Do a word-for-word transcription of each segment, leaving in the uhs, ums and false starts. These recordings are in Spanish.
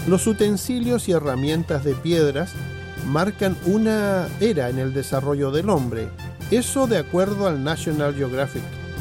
Los utensilios y herramientas de piedras marcan una era en el desarrollo del hombre, eso de acuerdo al National Geographic.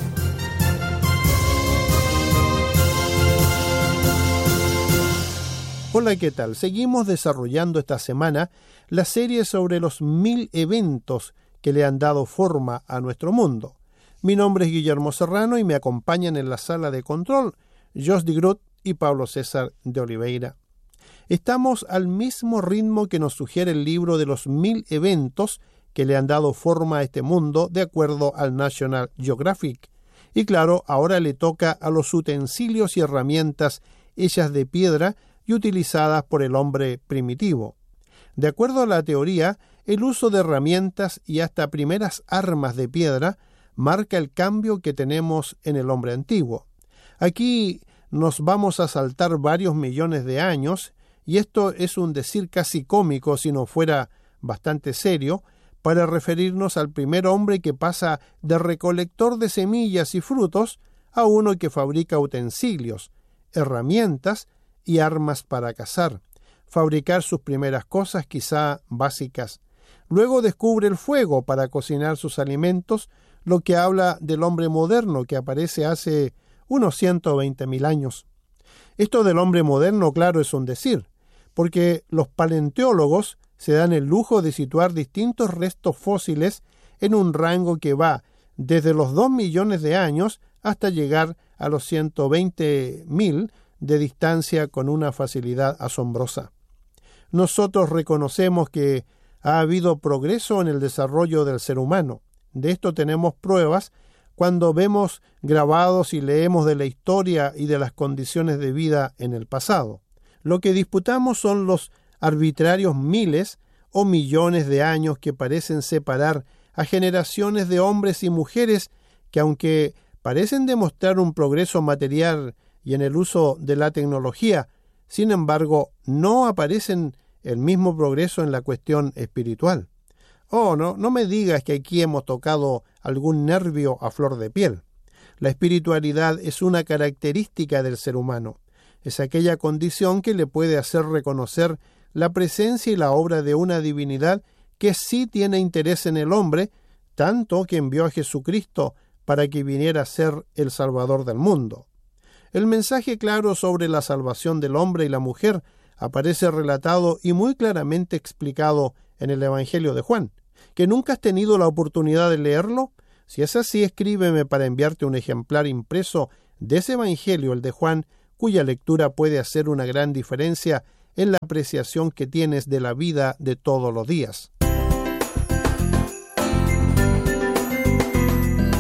Hola, ¿qué tal? Seguimos desarrollando esta semana la serie sobre los mil eventos que le han dado forma a nuestro mundo. Mi nombre es Guillermo Serrano y me acompañan en la sala de control Jos de Groot y Pablo César de Oliveira. Estamos al mismo ritmo que nos sugiere el libro de los mil eventos que le han dado forma a este mundo de acuerdo al National Geographic. Y claro, ahora le toca a los utensilios y herramientas hechas de piedra y utilizadas por el hombre primitivo. De acuerdo a la teoría, el uso de herramientas y hasta primeras armas de piedra marca el cambio que tenemos en el hombre antiguo. Aquí nos vamos a saltar varios millones de años, y esto es un decir casi cómico si no fuera bastante serio, para referirnos al primer hombre que pasa de recolector de semillas y frutos a uno que fabrica utensilios, herramientas y armas para cazar, fabricar sus primeras cosas quizá básicas. Luego descubre el fuego para cocinar sus alimentos, lo que habla del hombre moderno que aparece hace unos ciento veinte mil años. Esto del hombre moderno, claro, es un decir, porque los paleontólogos se dan el lujo de situar distintos restos fósiles en un rango que va desde los dos millones de años hasta llegar a los ciento veinte mil de distancia con una facilidad asombrosa. Nosotros reconocemos que ha habido progreso en el desarrollo del ser humano. De esto tenemos pruebas cuando vemos grabados y leemos de la historia y de las condiciones de vida en el pasado. Lo que disputamos son los arbitrarios miles o millones de años que parecen separar a generaciones de hombres y mujeres que, aunque parecen demostrar un progreso material y en el uso de la tecnología, sin embargo, no aparecen el mismo progreso en la cuestión espiritual. Oh, no, no me digas que aquí hemos tocado algún nervio a flor de piel. La espiritualidad es una característica del ser humano. Es aquella condición que le puede hacer reconocer la presencia y la obra de una divinidad que sí tiene interés en el hombre, tanto que envió a Jesucristo para que viniera a ser el Salvador del mundo. El mensaje claro sobre la salvación del hombre y la mujer aparece relatado y muy claramente explicado en el Evangelio de Juan. ¿Que nunca has tenido la oportunidad de leerlo? Si es así, escríbeme para enviarte un ejemplar impreso de ese Evangelio, el de Juan, cuya lectura puede hacer una gran diferencia en la apreciación que tienes de la vida de todos los días.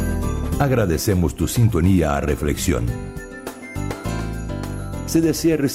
Agradecemos tu sintonía a Reflexión. Se desea